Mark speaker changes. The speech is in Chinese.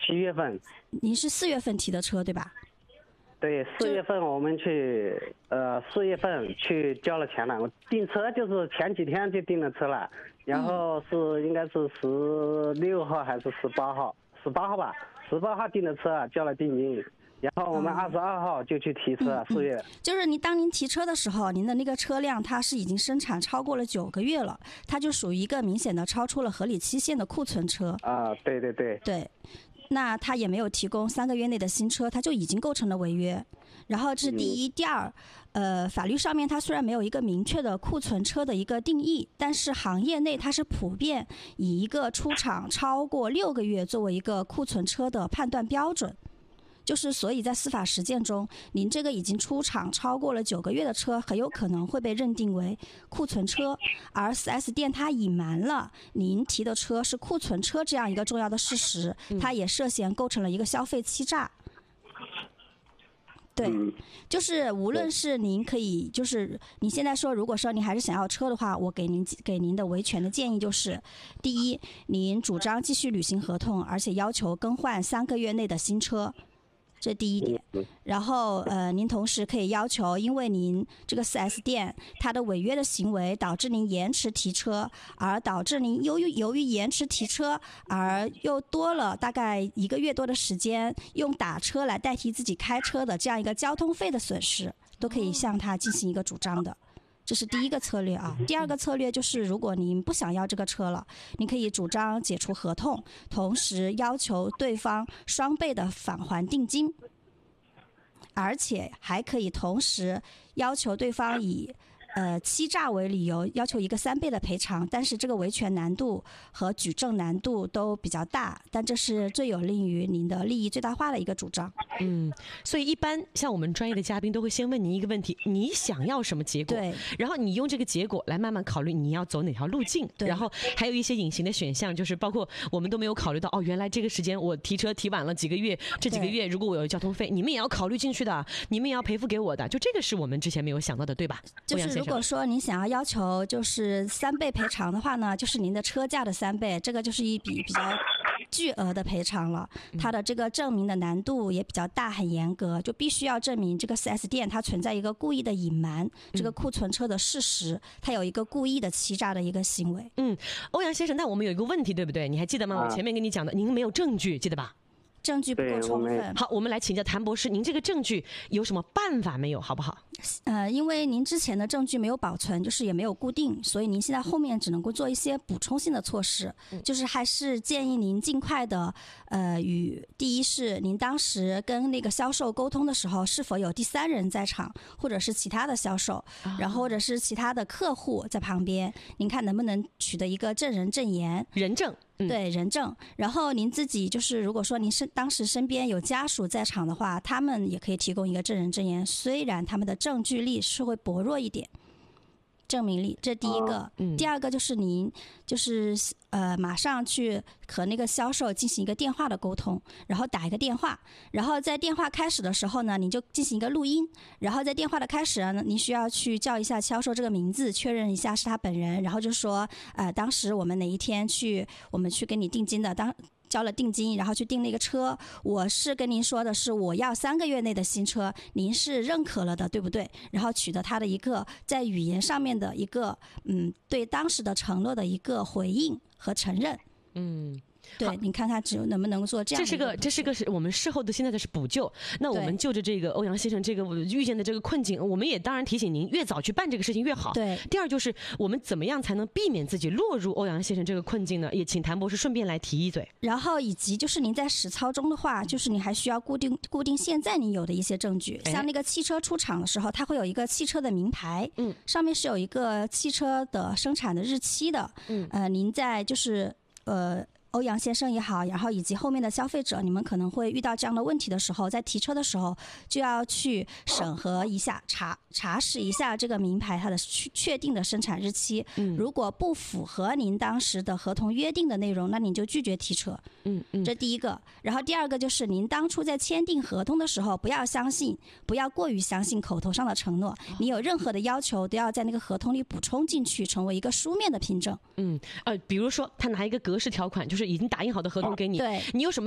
Speaker 1: 7月份。
Speaker 2: 您是4月份提的车对吧？
Speaker 1: 对，4月份我们去，4月份去交了钱了。我订车就是前几天就订了车了，然后应该是16号还是18号，18号吧，18号订的车，交了定金。然后我们22号就去提车，4月。
Speaker 2: 就是当您提车的时候，您的那个车辆它是已经生产超过了9个月了，它就属于一个明显的超出了合理期限的库存车。
Speaker 1: 对对对。
Speaker 2: 对。那他也没有提供3个月内的新车，他就已经构成了违约。然后这是第一，第二，法律上面它虽然没有一个明确的库存车的一个定义，但是行业内它是普遍以一个出厂超过6个月作为一个库存车的判断标准。就是所以在司法实践中，您这个已经出厂超过了9个月的车，很有可能会被认定为库存车，而 4S 店它隐瞒了您提的车是库存车这样一个重要的事实，它也涉嫌构成了一个消费欺诈。对，就是无论是您可以，就是你现在说，如果说您还是想要车的话，我给您的维权的建议就是：第一，您主张继续履行合同，而且要求更换3个月内的新车。这第一点，然后您同时可以要求，因为您这个 4S 店它的违约的行为导致您延迟提车，而导致您由于延迟提车而又多了大概1个月多的时间用打车来代替自己开车的这样一个交通费的损失，都可以向他进行一个主张的。这是第一个策略啊。第二个策略就是，如果您不想要这个车了，你可以主张解除合同，同时要求对方双倍的返还定金，而且还可以同时要求对方以欺诈为理由，要求一个3倍的赔偿，但是这个维权难度和举证难度都比较大，但这是最有利于您的利益最大化的一个主张。
Speaker 3: 所以一般像我们专业的嘉宾都会先问您一个问题：你想要什么结果？
Speaker 2: 对，
Speaker 3: 然后你用这个结果来慢慢考虑你要走哪条路径。然后还有一些隐形的选项，就是包括我们都没有考虑到，原来这个时间我提车提晚了几个月，这几个月如果我有交通费，你们也要考虑进去的，你们也要赔付给我的，就这个是我们之前没有想到的，对吧？
Speaker 2: 就是如果说您想要求就是3倍赔偿的话呢，就是您的车价的3倍，这个就是一笔比较巨额的赔偿了。它的这个证明的难度也比较大，很严格，就必须要证明这个 4S 店它存在一个故意的隐瞒这个库存车的事实，它有一个故意的欺诈的一个行为。
Speaker 3: 欧阳先生，那我们有一个问题，对不对？你还记得吗？我前面跟你讲的，您没有证据，记得吧？
Speaker 2: 证据不够充分。
Speaker 3: 好，我们来请教谭博士，您这个证据有什么办法没有，好不好？
Speaker 2: 因为您之前的证据没有保存，就是也没有固定，所以您现在后面只能够做一些补充性的措施。就是还是建议您尽快的，第一是您当时跟那个销售沟通的时候，是否有第3人在场，或者是其他的销售，然后或者是其他的客户在旁边，您看能不能取得一个证人证言？
Speaker 3: 人证。
Speaker 2: 对，人证。然后您自己就是，如果说您当时身边有家属在场的话，他们也可以提供一个证人证言，虽然他们的证据力是会薄弱一点，证明力，这第一个。第二个就是您就是马上去和那个销售进行一个电话的沟通，然后打一个电话，然后在电话开始的时候呢，你就进行一个录音，然后在电话的开始呢，你需要去叫一下销售这个名字，确认一下是他本人，然后就说当时我们哪一天我们去给你定金的，交了定金，然后去订那个车，我是跟您说的是我要3个月内的新车，您是认可了的，对不对？然后取得他的一个在语言上面的一个对当时的承诺的一个回应和承认。对，你看他能不能做这样的。
Speaker 3: 这是个我们事后的现在的是补救。那我们就着这个欧阳先生这个遇见的这个困境，我们也当然提醒您越早去办这个事情越好。
Speaker 2: 对。
Speaker 3: 第二就是我们怎么样才能避免自己落入欧阳先生这个困境呢？也请谭博士顺便来提一嘴。
Speaker 2: 然后以及就是您在实操中的话，就是你还需要固定现在你有的一些证据，像那个汽车出厂的时候，它会有一个汽车的名牌，上面是有一个汽车的生产的日期的。您在就是欧阳先生也好，然后以及后面的消费者，你们可能会遇到这样的问题的时候，在提车的时候就要去审核一下，查实一下这个名牌它的确定的生产日期。如果不符合您当时的合同约定的内容，那您就拒绝提车。这第一个。然后第二个就是您当初在签订合同的时候，不要过于相信口头上的承诺，你有任何的要求都要在那个合同里补充进去，成为一个书面的凭证。
Speaker 3: 比如说他拿一个格式条款，就是已经打印好的合同给你，
Speaker 2: 对，
Speaker 3: 你有什么